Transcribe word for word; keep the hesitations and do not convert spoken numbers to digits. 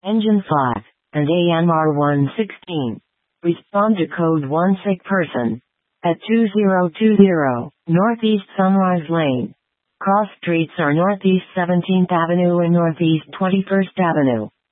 Engine five, and A M R one sixteen. Respond to code one sick person. At two zero two zero, Northeast Sunrise Lane. Cross streets are Northeast seventeenth Avenue and Northeast twenty-first Avenue.